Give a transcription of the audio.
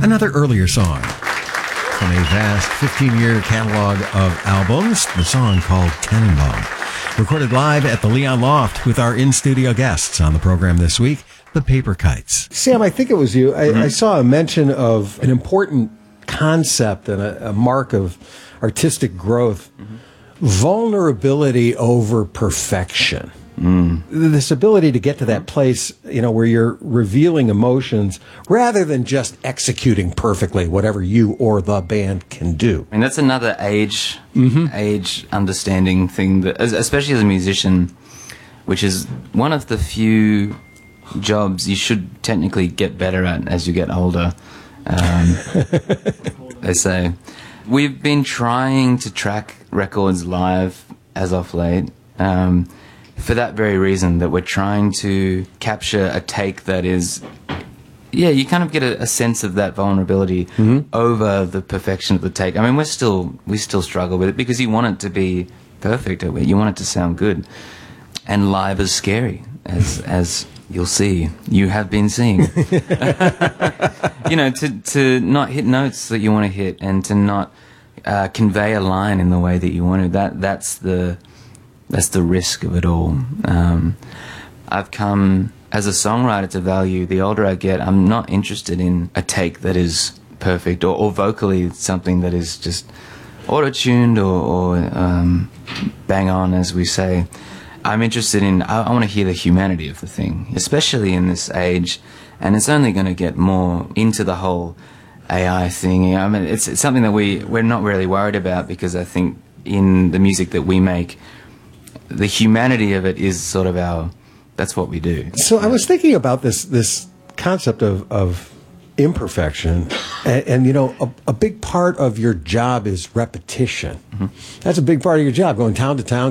Another earlier song from a vast 15-year catalog of albums, the song called Tannenbaum. Recorded live at the Leon Loft with our in-studio guests on the program this week, the Paper Kites. Sam, I think it was you. I saw a mention of an important concept and a mark of artistic growth, vulnerability over perfection. This ability to get to that place, where you're revealing emotions rather than just executing perfectly whatever you or the band can do. I mean, that's another age understanding thing, that, especially as a musician, which is one of the few jobs you should technically get better at as you get older. They say. We've been trying to track records live as of late, for that very reason, that we're trying to capture a take that is, you kind of get a sense of that vulnerability over the perfection of the take. I mean, we still struggle with it because you want it to be perfect. You want it to sound good. And live is scary, as you'll see. You have been seeing. To not hit notes that you want to hit and to not convey a line in the way that you want to. That's the risk of it all. I've come as a songwriter to value, the older I get, I'm not interested in a take that is perfect or vocally something that is just auto-tuned or bang on, as we say. I'm interested in, I want to hear the humanity of the thing, especially in this age, and it's only going to get more into the whole AI thing. I mean, it's something that we're not really worried about, because I think in the music that we make, the humanity of it is sort of that's what we do. So I was thinking about this concept of imperfection, and a big part of your job is repetition. That's a big part of your job, going town to town,